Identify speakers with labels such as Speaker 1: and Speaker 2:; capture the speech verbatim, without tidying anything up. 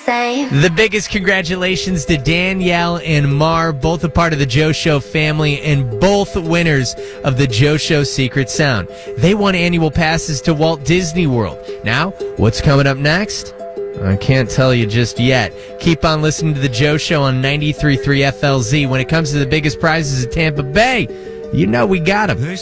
Speaker 1: same.
Speaker 2: The biggest congratulations to Danielle and Mar, both a part of the Joe Show family and both winners of the Joe Show Secret Sound. They won annual passes to Walt Disney World. Now, what's coming up next? I can't tell you just yet. Keep on listening to the Joe Show on ninety-three point three F L Z. When it comes to the biggest prizes at Tampa Bay, you know we got them.